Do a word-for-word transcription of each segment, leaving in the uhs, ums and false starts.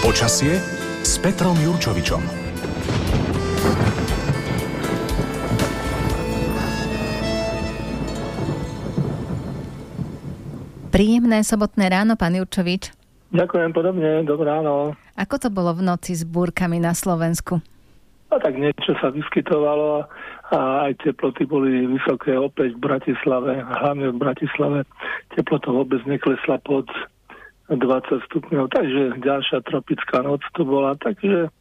Počasie s Petrom Jurčovičom. Príjemné sobotné ráno, pán Jurčovič. Ďakujem, podobne, dobré ráno. Ako to bolo v noci s búrkami na Slovensku? A tak niečo sa vyskytovalo a aj teploty boli vysoké opäť v Bratislave, hlavne v Bratislave. Teplota vôbec neklesla pod dvadsať stupňov, takže ďalšia tropická noc to bola. Takže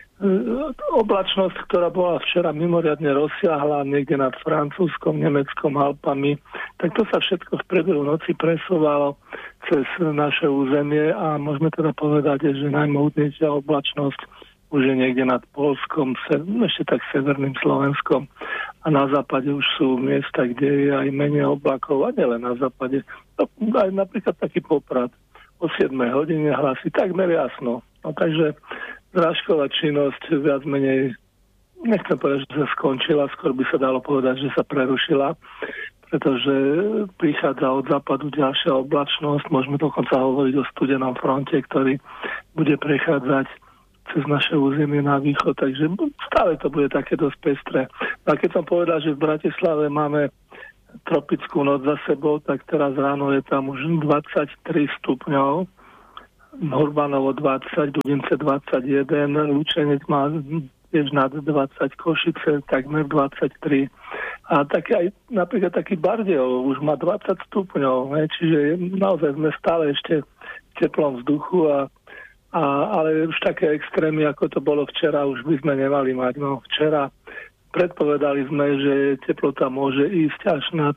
oblačnosť, ktorá bola včera mimoriadne rozsiahla niekde nad Francúzskom, Nemeckom, Alpami, tak to sa všetko v priebehu noci presúvalo cez naše územie a môžeme teda povedať, že najmohutnejšia oblačnosť už je niekde nad Poľskom, ešte tak severným Slovenskom a na západe už sú miesta, kde je aj menej oblakov a nielen na západe. Aj napríklad taký Poprad o siedmej hodine hlási takmer jasno. No, takže zrážková činnosť viac menej, nechcem povedať, že sa skončila, skôr by sa dalo povedať, že sa prerušila, pretože prichádza od západu ďalšia oblačnosť, môžeme dokonca hovoriť o studenom fronte, ktorý bude prechádzať cez naše územie na východ, takže stále to bude také dosť pestré. A keď som povedal, že v Bratislave máme tropickú noc za sebou, tak teraz ráno je tam už dvadsaťtri stupňov, Hurbanovo dvadsať, Dudince dvadsaťjeden, Lučenec má tiež nad dvadsať, Košice takmer dvadsaťtri. A tak aj napríklad taký Bardejov už má dvadsať stupňov, ne? Čiže naozaj sme stále ešte v teplom vzduchu a A, ale už také extrémy, ako to bolo včera, už by sme nemali mať. No, včera predpovedali sme, že teplota môže ísť až nad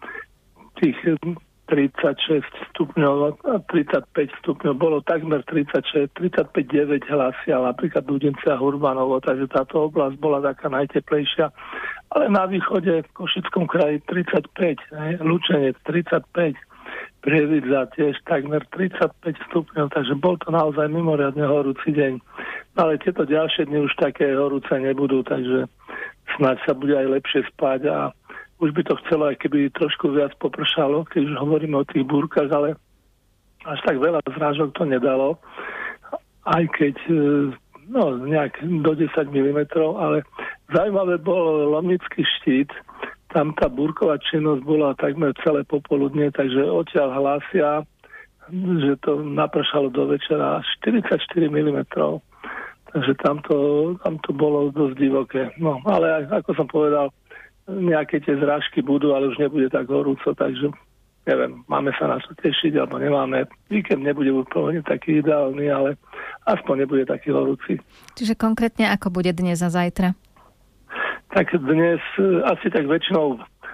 tých tridsaťšesť stupňov, tridsaťpäť stupňov. Bolo takmer tridsaťšesť, tridsaťpäť deväť hlasia, napríklad Dudince a Hurbanovo, takže táto oblasť bola taká najteplejšia. Ale na východe v Košickom kraji tridsaťpäť, ne? Lučenec tridsaťpäť, Prievidza tiež takmer tridsaťpäť stupňov, takže bol to naozaj mimoriadne horúci deň. Ale tieto ďalšie dni už také horúce nebudú, takže snáď sa bude aj lepšie spať a už by to chcelo, aj keby trošku viac popršalo, keď už hovoríme o tých búrkach, ale až tak veľa zrážok to nedalo, aj keď no, nejak do desať milimetrov, ale zaujímavé bol Lomnický štít. Tam tá búrková činnosť bola takmer celé popoludne, takže odtiaľ hlásia, že to napršalo do večera štyridsaťštyri milimetrov. Takže tam to, tam to bolo dosť divoké. No, ale ako som povedal, nejaké tie zrážky budú, ale už nebude tak horúco, takže neviem, máme sa na to tešiť, alebo nemáme. Víkend nebude úplne taký ideálny, ale aspoň nebude taký horúci. Čiže konkrétne ako bude dnes a zajtra? Tak dnes asi tak väčšinou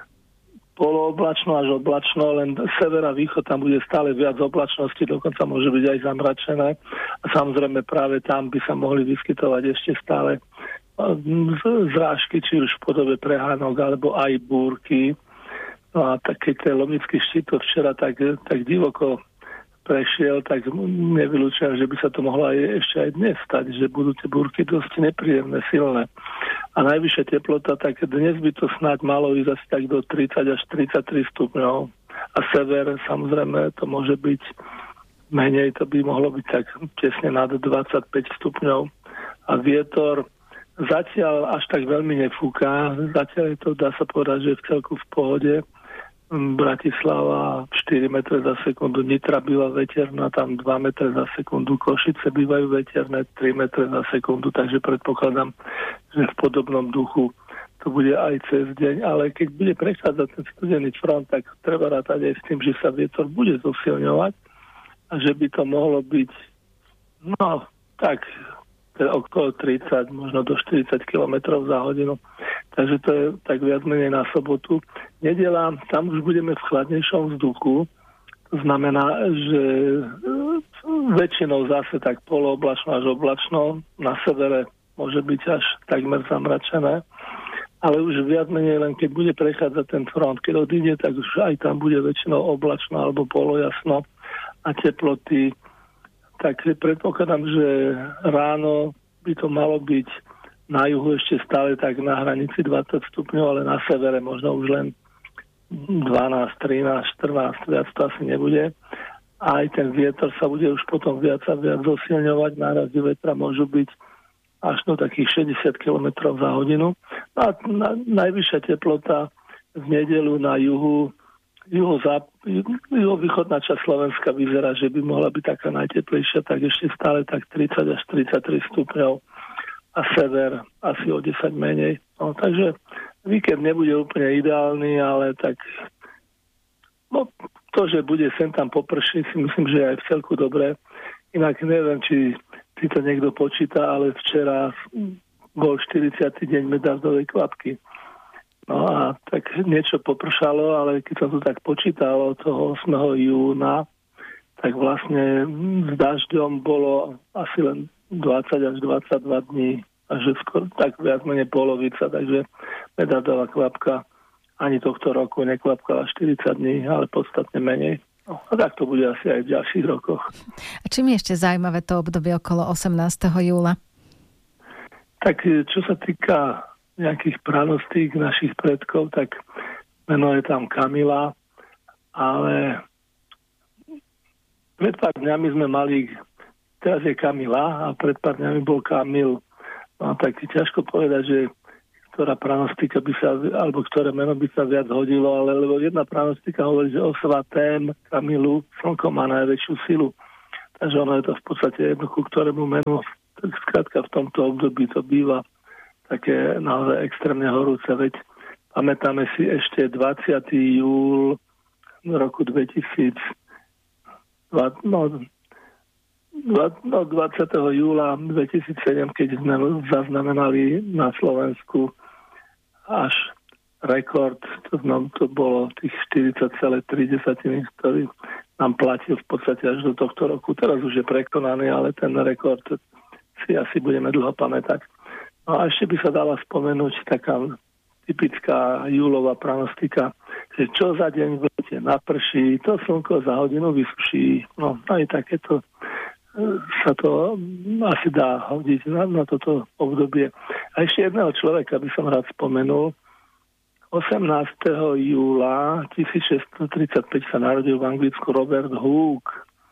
polooblačno až oblačno, len sever a východ tam bude stále viac oblačnosti, dokonca môže byť aj zamračené. A samozrejme práve tam by sa mohli vyskytovať ešte stále zrážky, či už v podobe prehánok, alebo aj búrky. No a tak keď ten Lomnický štít to včera tak, tak divoko prešiel, tak nevylučujem, že by sa to mohlo aj ešte aj dnes stať, že budú tie búrky dosť nepríjemné, silné. A najvyššia teplota, tak dnes by to snáď malo ísť asi tak do tridsať až tridsaťtri stupňov. A sever, samozrejme, to môže byť menej, to by mohlo byť tak tesne nad dvadsaťpäť stupňov. A vietor zatiaľ až tak veľmi nefúka. Zatiaľ je to, dá sa povedať, že je v celku v pohode. Bratislava štyri metre za sekundu, Nitra býva veterná, tam dva metre za sekundu, Košice bývajú veterné tri metre za sekundu, takže predpokladám, že v podobnom duchu to bude aj cez deň, ale keď bude prechádzať ten studený front, tak treba rátať aj s tým, že sa vietor bude zosilňovať a že by to mohlo byť no tak okolo tridsať, možno do štyridsať kilometrov za hodinu. Takže to je tak viac menej na sobotu. Nedeľa, tam už budeme v chladnejšom vzduchu. To znamená, že väčšinou zase tak polooblačno až oblačno. Na severe môže byť až takmer zamračené. Ale už viac menej len keď bude prechádzať ten front, keď odíde, tak už aj tam bude väčšinou oblačno alebo polojasno a teploty. Tak predpokladám, že ráno by to malo byť na juhu ešte stále tak na hranici dvadsať stupňov, ale na severe možno už len dvanásť, trinásť, štrnásť, viac to asi nebude. a aj ten vietor sa bude už potom viac a viac zosilňovať. Nárazy vetra môžu byť až do takých šesťdesiat kilometrov za hodinu. A na, najvyššia teplota v nedeľu na juhu, juho záp- juhovýchodná časť Slovenska vyzerá, že by mohla byť taká najteplejšia, tak ešte stále tak tridsať až tridsaťtri stupňov a sever asi o desať menej. No, takže víkend nebude úplne ideálny, ale tak no, to, že bude sem tam poprší, si myslím, že je aj v celku dobré. Inak neviem, či si to niekto počíta, ale včera bol štyridsiaty deň medardovej kvapky. No a tak niečo popršalo, ale keď som to tak počítal od toho ôsmeho júna, tak vlastne s dažďom bolo asi len dvadsať až dvadsaťdva dní. A že skoro tak viac menej polovica, takže medardová kvapka ani tohto roku nekvapkala štyridsať dní, ale podstatne menej. No, a tak to bude asi aj v ďalších rokoch. A čím je ešte zaujímavé to obdobie okolo osemnásteho júla? Tak čo sa týka nejakých pranostík našich predkov, tak meno je tam Kamila, ale pred pár dňami sme mali, teraz je Kamila a pred pár dňami bol Kamil. No tak ťažko povedať, že ktorá pranostika by sa, alebo ktoré meno by sa viac hodilo, ale lebo jedna pranostika hovorí, že o svatém Kamilu slnko má najväčšiu silu. Takže ono je to v podstate jedno, ku ktorému menu, tak skrátka v tomto období to býva také naozaj extrémne horúce. Veď pamätáme si ešte dvadsiateho júla roku dvetisíc, no, no dvadsiateho júla dvetisícsedem, keď sme zaznamenali na Slovensku až rekord, to, no, to bolo tých štyridsať celé tri, ktorý nám platil v podstate až do tohto roku. Teraz už je prekonaný, ale ten rekord si asi budeme dlho pamätať. No a ešte by sa dala spomenúť taká typická júlová pranostika, že čo za deň v lete naprší, to slnko za hodinu vysuší. No aj takéto sa to asi dá hodiť na, na toto obdobie. A ešte jedného človeka by som rád spomenul. osemnásteho júla tisícšesťstotridsaťpäť sa narodil v Anglicku Robert Hooke.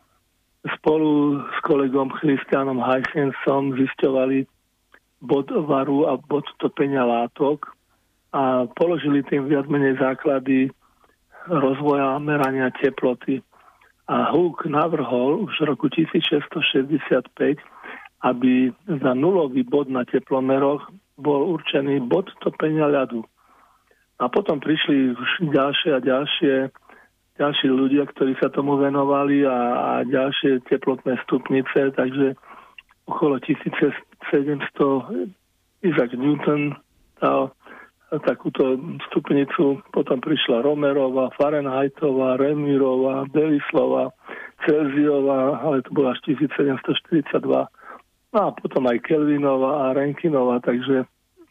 Spolu s kolegom Christianom Huygensom zisťovali bod varu a bod topenia látok a položili tým viac menej základy rozvoja merania teploty. A Hooke navrhol už v roku tisícšesťstošesťdesiatpäť, aby za nulový bod na teplomeroch bol určený bod topenia ľadu. A potom prišli už ďalšie a ďalšie, ďalší ľudia, ktorí sa tomu venovali a, a ďalšie teplotné stupnice, takže okolo tisícsedemsto Isaac Newton dal takúto stupnicu, potom prišla Romerová, Fahrenheitová, Remirová, Belislová, Celziová, ale to bola až tisícsedemstoštyridsaťdva. No a potom aj Kelvinová a Rankinová, takže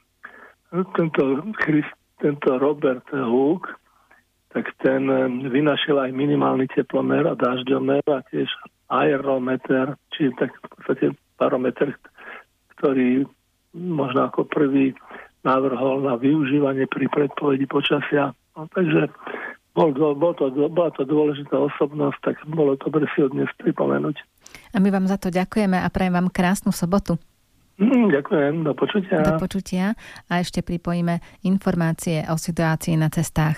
tento, Christ, tento Robert Hooke, tak ten vynašiel aj minimálny teplomer a dažďomer a tiež aerometer, čiže tak v podstate barometer, ktorý možno ako prvý navrhol na využívanie pri predpovedi počasia. No, takže bol, bol to, bola to dôležitá osobnosť, tak bolo dobre si ho dnes pripomenúť. A my vám za to ďakujeme a prajem vám krásnu sobotu. Mm, ďakujem, do počutia. Do počutia a ešte pripojíme informácie o situácii na cestách.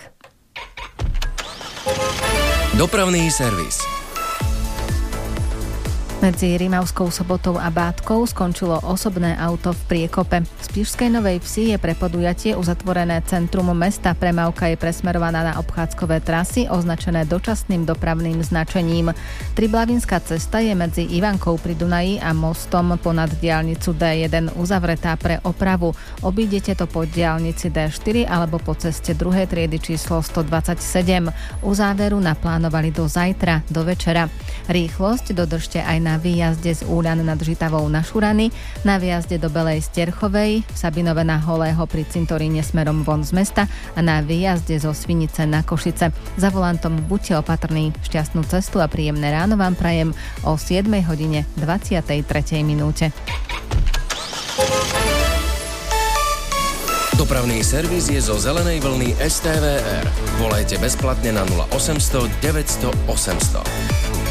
Dopravný servis. Medzi Rimavskou Sobotou a Bátkou skončilo osobné auto v priekope. V Spišskej Novej Vsi je pre podujatie uzatvorené centrum mesta. Premávka je presmerovaná na obchádzkové trasy označené dočasným dopravným značením. Triblavinská cesta je medzi Ivankou pri Dunaji a mostom ponad diaľnicu dé jeden uzavretá pre opravu. Obídete to po diaľnici dé štyri alebo po ceste druhej triedy číslo stodvadsaťsedem. Uzáveru naplánovali do zajtra, do večera. Rýchlosť dodržte aj na na výjazde z Úľan nad Žitavou na Šurany, na výjazde do Belej Sterchovej, Sabinove na Holého pri cintoríne smerom von z mesta a na výjazde zo Svinice na Košice. Za volantom buďte opatrní, šťastnú cestu a príjemné ráno vám prajem o siedmej hodine dvadsiatej tretej minúte. Dopravný servis je zo zelenej vlny es té vé er. Volajte bezplatne na nula osemsto deväťsto osemsto.